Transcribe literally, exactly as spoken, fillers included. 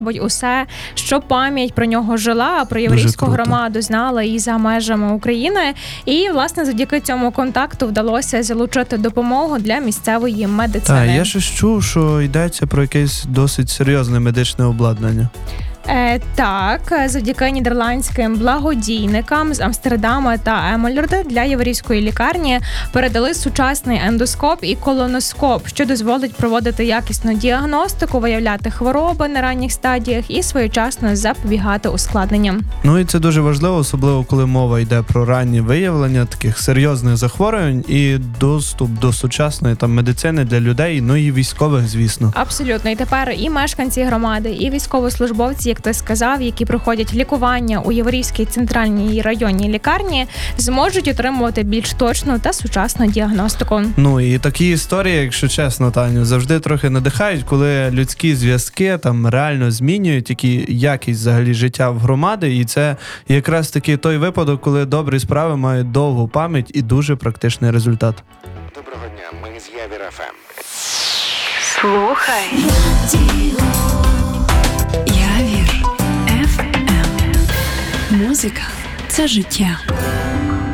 усе, що пам'ять про нього жила, про єврейську громаду знала і за межами України. І, власне, завдяки цьому контакту вдалося залучити допомогу для місцевої медицини. Так, я щось чув, що йдеться про якесь досить серйозне медичне обладнання. Е, так, завдяки нідерландським благодійникам з Амстердама та Емельорда для єврейської лікарні передали сучасний ендоскоп і колоноскоп, що дозволить проводити якісну діагностику, виявляти хвороби на ранніх стадіях і своєчасно запобігати ускладненням. Ну і це дуже важливо, особливо коли мова йде про ранні виявлення таких серйозних захворювань і доступ до сучасної там медицини для людей, ну і військових, звісно. Абсолютно. І тепер і мешканці громади, і військовослужбовці, як ти сказав, які проходять лікування у Єврейській центральній районній лікарні, зможуть отримувати більш точну та сучасну діагностику. Ну і такі історії, якщо чесно, Таню, завжди трохи надихають, коли людські зв'язки там реально змінюють які якість взагалі життя в громади, і це якраз таки той випадок, коли добрі справи мають довгу пам'ять і дуже практичний результат. Доброго дня, ми з Явір еф ем. Слухай. Явір еф ем. Музика – це життя.